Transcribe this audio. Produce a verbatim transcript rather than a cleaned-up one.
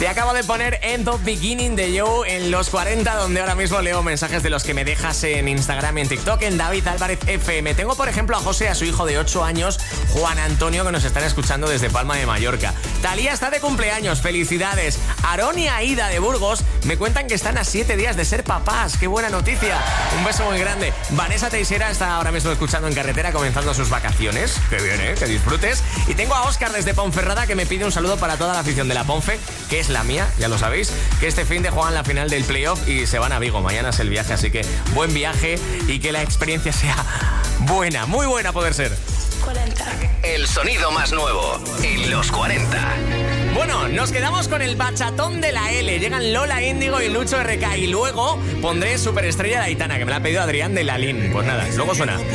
Te acabo de poner En the Beginning de Joe en los cuarenta, donde ahora mismo leo mensajes de los que me dejas en Instagram y en TikTok, en David Álvarez F M. Tengo, por ejemplo, a José y a su hijo de ocho años, Juan Antonio, que nos están escuchando desde Palma de Mallorca. Talía está de cumpleaños, felicidades. Aarón y Aida de Burgos me cuentan que están a siete días de ser papás. ¡Qué buena noticia! Un beso muy grande. Vanessa Teixeira está ahora mismo escuchando en carretera, comenzando sus vacaciones. ¡Qué bien, eh! ¡Que disfrutes! Y tengo a Óscar desde Ponferrada, que me pide un saludo para toda la afición de la Ponfe, que es la mía, ya lo sabéis, que este fin de juegan la final del playoff y se van a Vigo. Mañana es el viaje, así que buen viaje y que la experiencia sea buena, muy buena poder ser. cuarenta. El sonido más nuevo en los cuarenta. Bueno, nos quedamos con el bachatón de la L. Llegan Lola Índigo y Lucho R K. Y luego pondré Superestrella de Aitana, que me la ha pedido Adrián de Lalín. Pues nada, luego suena.